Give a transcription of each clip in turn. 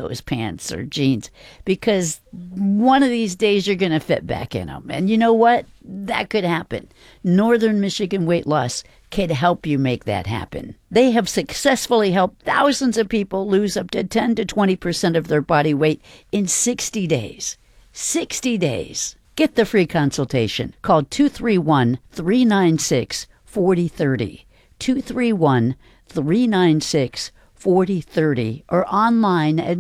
those pants or jeans, because one of these days you're going to fit back in them. And you know what? That could happen. Northern Michigan Weight Loss can help you make that happen. They have successfully helped thousands of people lose up to 10 to 20% of their body weight in 60 days. 60 days. Get the free consultation. Call 231-396-4030. 231-396-4030 or online at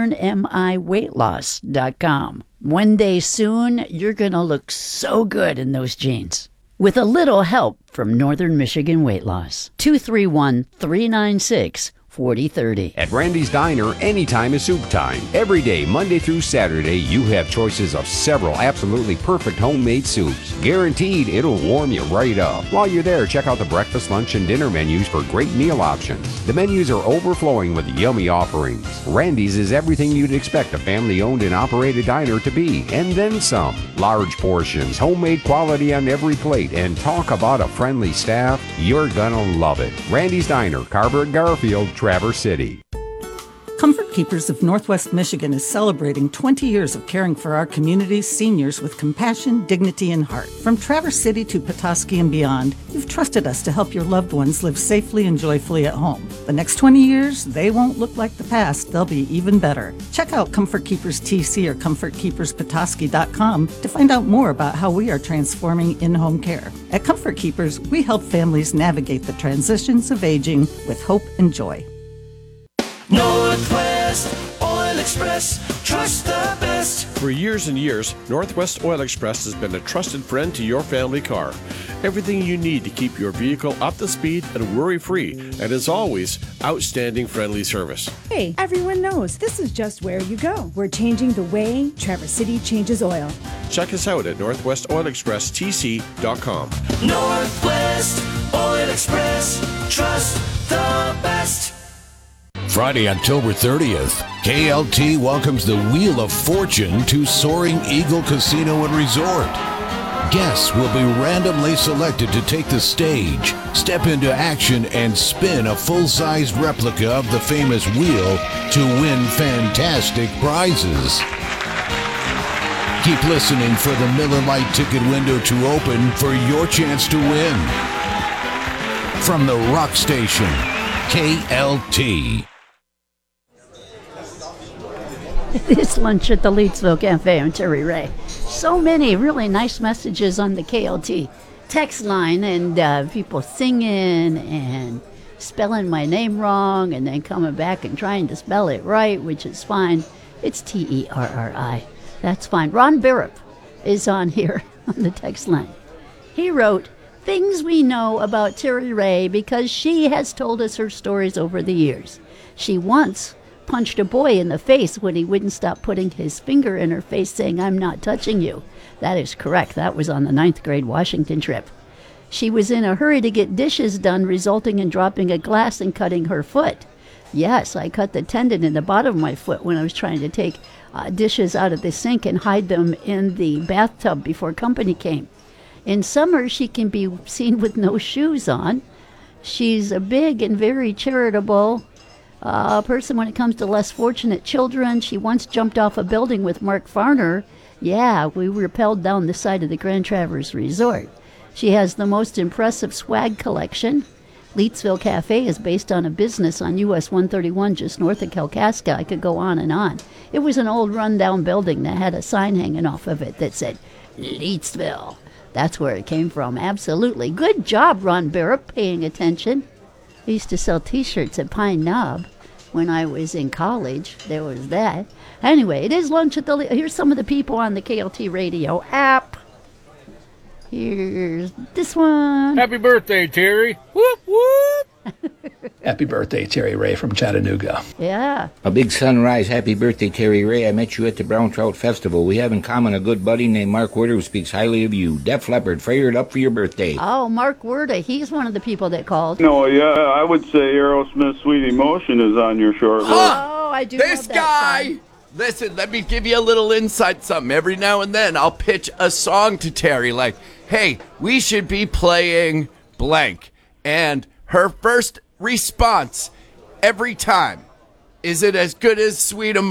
northernmiweightloss.com. One day soon, you're going to look so good in those jeans. With a little help from Northern Michigan Weight Loss. 231-396-4030. At Randy's Diner, anytime is soup time. Every day, Monday through Saturday, you have choices of several absolutely perfect homemade soups. Guaranteed, it'll warm you right up. While you're there, check out the breakfast, lunch, and dinner menus for great meal options. The menus are overflowing with yummy offerings. Randy's is everything you'd expect a family-owned and operated diner to be, and then some. Large portions, homemade quality on every plate, and talk about a friendly staff. You're gonna love it. Randy's Diner, Carver and Garfield, Traverse City. Comfort Keepers of Northwest Michigan is celebrating 20 years of caring for our community's seniors with compassion, dignity, and heart. From Traverse City to Petoskey and beyond, you've trusted us to help your loved ones live safely and joyfully at home. The next 20 years, they won't look like the past. They'll be even better. Check out Comfort Keepers TC or ComfortKeepersPetoskey.com to find out more about how we are transforming in-home care. At Comfort Keepers, we help families navigate the transitions of aging with hope and joy. Northwest Oil Express, trust the best. For years and years, Northwest Oil Express has been a trusted friend to your family car. Everything you need to keep your vehicle up to speed and worry-free, and as always, outstanding friendly service. Hey, everyone knows this is just where you go. We're changing the way Traverse City changes oil. Check us out at northwestoilexpresstc.com. Northwest Oil Express, trust the best. Friday, October 30th, KLT welcomes the Wheel of Fortune to Soaring Eagle Casino and Resort. Guests will be randomly selected to take the stage, step into action, and spin a full-sized replica of the famous wheel to win fantastic prizes. Keep listening for the Miller Lite ticket window to open for your chance to win. From the Rock Station, KLT. It's lunch at the Leedsville Cafe. I'm Terry Ray. So many really nice messages on the KLT text line, and people singing and spelling my name wrong and then coming back and trying to spell it right, which is fine. It's Terri. That's fine. Ron Birup is on here on the text line. He wrote, "Things we know about Terry Ray because she has told us her stories over the years. She once punched a boy in the face when he wouldn't stop putting his finger in her face saying, 'I'm not touching you.' That is correct. That was on the 9th grade Washington trip. She was in a hurry to get dishes done, resulting in dropping a glass and cutting her foot. Yes, I cut the tendon in the bottom of my foot when I was trying to take dishes out of the sink and hide them in the bathtub before company came. In summer, she can be seen with no shoes on. She's a big and very charitable person when it comes to less fortunate children. She once jumped off a building with Mark Farner. Yeah, we rappelled down the side of the Grand Traverse Resort. She has the most impressive swag collection. Leetsville Cafe is based on a business on US 131 just north of Kalkaska. I could go on and on. It was an old rundown building that had a sign hanging off of it that said, Leetsville. That's where it came from, absolutely. Good job, Ron Birup, paying attention. I used to sell T-shirts at Pine Knob when I was in college. There was that. Anyway, it is lunch at the... Here's some of the people on the KLT radio app. Here's this one. Happy birthday, Terry. Whoop, whoop. Happy birthday, Terry Ray from Chattanooga. Yeah. A big sunrise. Happy birthday, Terry Ray. I met you at the Brown Trout Festival. We have in common a good buddy named Mark Werder who speaks highly of you. Def Leppard, fired up for your birthday. Oh, Mark Werder. He's one of the people that called. No, yeah, I would say Aerosmith Sweet Emotion is on your short list. Oh, I do This love that guy! song. Listen, let me give you a little insight something. Every now and then I'll pitch a song to Terry like, hey, we should be playing blank. And her first response every time, is it as good as Sweet Emotion?